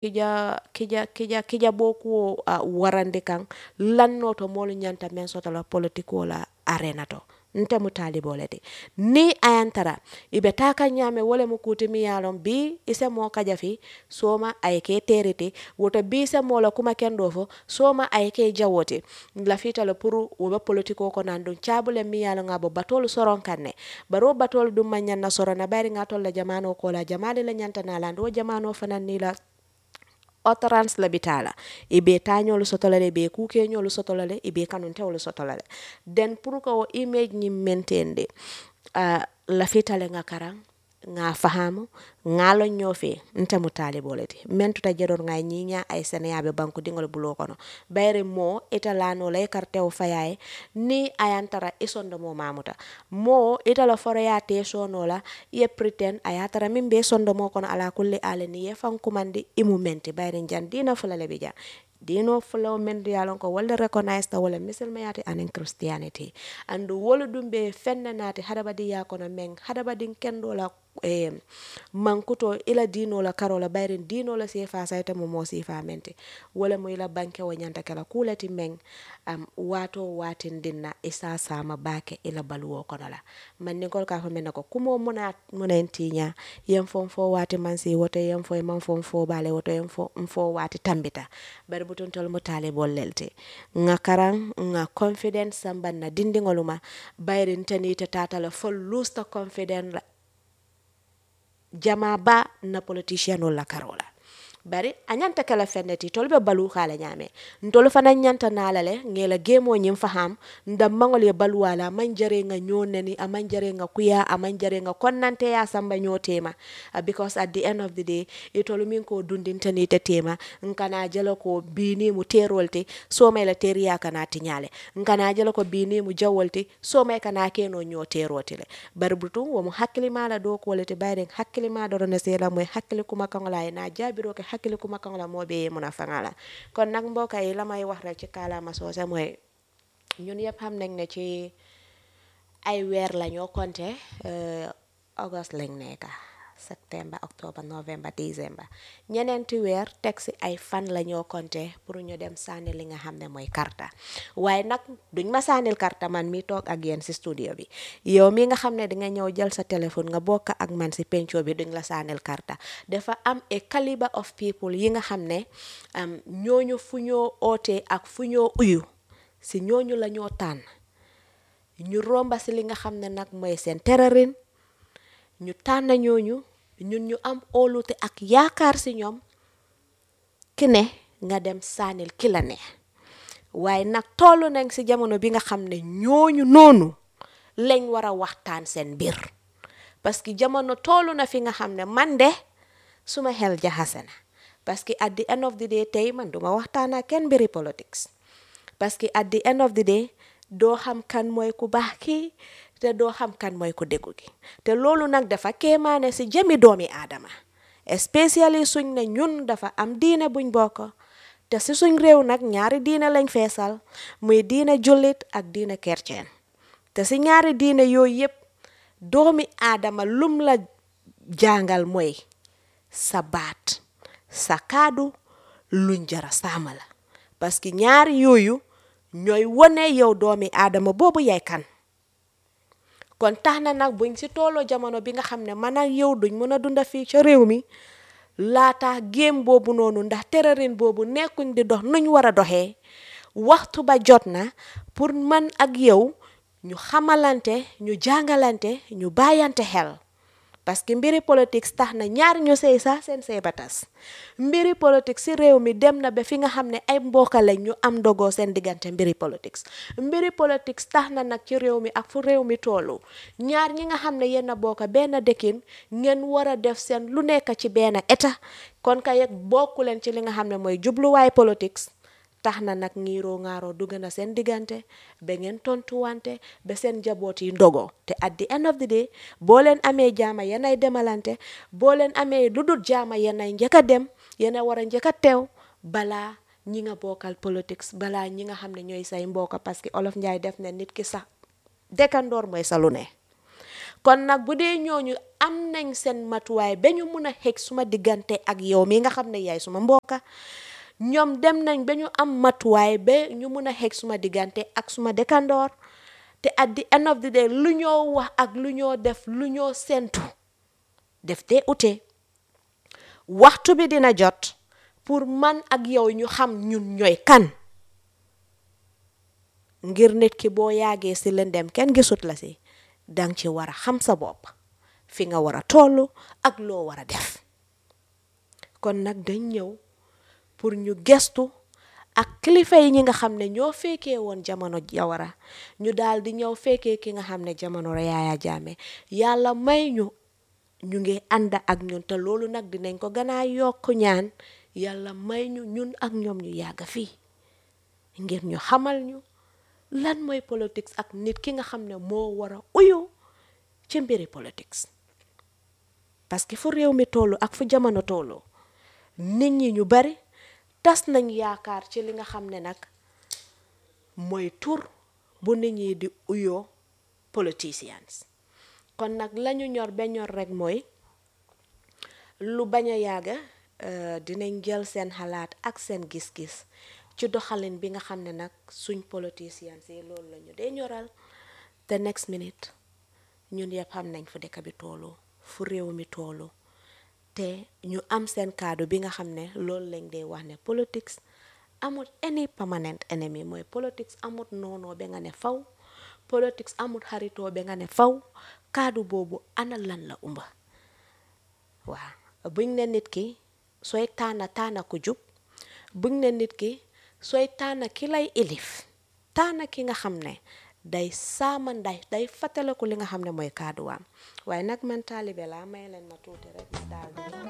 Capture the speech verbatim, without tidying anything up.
kija kija kija kija boku uh, warande kan lanno to molu nyanta men soto la politiko la arena to nte mu talibole de ni ayantara ibe taka nyame wala mu kuti mi yalon bi ise mo kajafi soma ayke terete woto bi se mo la kuma kendo fo soma ayke jawote la fita la puru wobe politiko ko nan dun cabule mi yalon ngabo batol soron kanne baro batol dum man nyanna sorona bari ngatol la jamano ko la jamade la nyanta na lando jamano fanan ni la utterance la bitala ibe tañolu sotolale be kuke ñolu sotolale ibe kanun tewlu sotolale den pour ko image ni mentende uh, la fitale nga karang nga fahamu ngalo ñofe nta mu taliboleti mentu ta jedor nga ñiña ay seneyabe banku dingol bulo kono bayre mo italano lay kartew fayaye ni ayantara isondo mo mamuta mo itala foraya te sonola ye pretend ayatara mimbe sondo mo kono ala kulli aleni ye fankumandi imu menti bayre jandina fulale bija dino flow men yalon ko wala recognize ta wala misilmayati anin christianity andu wolu dumbe fennanati hadabadi ya kono men hadabadin kendo la eh, mankuto ila dino la karola bayrin dino la sifa sayta mo mo sifa mente wala mo ila banke wo nyanta kala kulati men um, wato watin dinna isa sama bake ila baluwo kono la man ni kol ka fa men ko kumo muna munentinya yem fon fo wati man si woto yem fo man fon fo bale woto yem fo fo wati tambita bar butun tol mo tale bollelte nga karang nga confidence samban na dindingoluma bayrin tanita tata la fol lusta confidence la jama ba na politician la karola bari anyanta kala fenneti tolbe balu khala nyame ntol fana nyanta nalale ngela gemo nyim faham ndam mangol ye balu wala manjare nga nyoneni amanjare nga kuya amanjare nga konnante ya samba nyotema uh, because at the end of the day itolu min ko dundintani te tema nkana jelo ko bini mu terolte so may la teriya kana tinyale nkana jelo ko bini mu jawolte so may kana keno nyoterotile bari butu wo mu hakkili mala do ko lete bayren hakkili ma do na sela moy hakkili kuma kangola na jabiro ke hakkili kuma kangola mobe muna fangala kon nak mbokay la may wax rek ci kala ma sosé moy ñun yep xam nañ ne ci ay weer la ñoo compté euh august lañ nekk septembre octobre novembre décembre ñeneenti weer teg si ay fan la ñoo compté pour ñu dem sànni li nga xam ne mooy karta waaye nag duñ ma sànnil karta man mi toog ak yéen si studio bi yow mi nga xam ne di nga ñëw jël sa téléphone nga bokk ak man si penco bi duñ la sànnil karta dafa am a caliber of people yi nga xam ne um, ñooñu fu ñoo ootee ak fu ñoo uyu si ñooñu la ñoo tànn ñu romba si li nga xam ne nag mooy seen terrain ñu tànn ñooñu ñun ñu am óolute ak yaakaar si ñoom ki ne nga dem sànnil ki la ne waaye nag tollu nañ si jamono bi nga xam ne ñooñu noonu lañ war a waxtaan seen mbir parce que jamono tollu na fi nga xam ne man de suma xel jaxase na parce que at the end of the day tey man duma waxtaan ak kenn mbiri politics parce que at the end of the day doo xam kan mooy ku baax kii te doo xam kan mooy ku déggu gi te loolu nag dafa kéemaane si jëmi doomi aadama especially suñ ne ñun dafa am diine buñ bokk te si suñ réew nag ñaari diine lañ feesal muy diine jullit ak diine kerceen te si ñaari diine yooyu yëpp doomi aadama lum la jàngal mooy sa baat sa kaadu luñ jara saama la parce que ñaari yooyu ñooy wone yow doomi aadama boobu yaay kan kon tax na nag buñ si tooloo jamono bi nga xam ne man ak yow duñ mën a dunda fii ca réew mi laata géem boobu noonu ndax terrain boobu nekkuñ di dox nuñ war a doxee waxtu ba jot na pour man ak yow ñu xamalante ñu jàngalante ñu bàyyante xel parce que mbiri politique tax na ñaar ñu sey sax seen sey ba tas mbiri politique si réew mi dem na ba fi nga xam ne ay mbokka lañ ñu am dogoo seen diggante mbiri politique mbiri politique tax na nag ci réew mi ak fu réew mi tollu ñaar ñi nga xam ne yéen a bokk benn dëkkin ngeen war a def seen lu nekk ci benn état kon kay bokku leen ci li nga xam ne mooy jubluwaay politique tax na nag ngiroo ngaaroo dugg na seen diggante ba ngeen tontuwante ba seen jaboot yi ndogo te at the end of the day boo leen amee jaama yenay demalante boo leen amee lu dul jaama yenay njëkk a dem yena war a njëkk a teew balaa ñi nga bokkal politics balaa ñi nga xam ne ñooy say mbokk parce que olof Njaay def na nit ki sax dëkkandoor mooy sa lu ne kon nag bu dee ñooñu am nañ seen matuwaay ba ñu mun a xëg suma diggante ak yow mi nga xam ne yaay suma mbokka ñoom dem nañ ba ñu am matuwaay ba ñu mun a xëg suma diggante ak suma dëkkandoor te at the end of the day lu ñoo wax ak lu ñoo def lu ñoo sentu def te ute waxtu bi dina jot pour man ak yow ñu xam ñun ñooy kan ngir nit ki boo yaagee si lëndem kenn gisut la si dang ci war a xam sa bopp fi nga war a tollu ak loo war a def kon nag dañ ñëw pour ñu gestu ak kilifa yi ñi nga xam ne ñoo fekkee woon jamono Jawara ñu daal di ñëw fekkee ki nga xam ne jamono Yaya Jammeh yàlla may ñu ñu ngi ànd ak ñun te loolu nag dinañ ko gën a yokk ñaan yàlla may ñu ñun ak ñoom ñu yàgg fii ngir ñu xamal ñu lan mooy politics ak nit ki nga xam ne moo war a uyu ci mbiri politics parce que fu réew mi tollu ak fu jamono tollu nit ñi ñu bari tas nañ yaakaar ci li nga xam ne nag mooy tur bu nit ñi di uyoo politicians kon nag lañu ñor ba ñor rek mooy lu bañ a yàgga dinañ jël seen xalaat ak seen gis-gis ci doxalin bi nga xam ne nag suñ politicians yi loolu lañu dee ñoral the next minute ñun yëpp xam nañ fu dëkk bi toolu fu réew mi toolu te ñu am seen kaddu bi nga xam ne loolu lañ dee wax ne politics amut any permanent enemy mooy politics amut noonoo ba nga ne faw politics amut xaritoo ba nga ne faw kaddu boobu ana lan la umba waaw buñ ne nit ki sooy taana taana ku jub buñ ne nit ki sooy taana ki lay ilif taana ki nga xam ne day saama nday day fàttaliku li nga xam ne mooy kadduwaam waaye nag man taalibe laa may leen ma tuuti rek ma daal di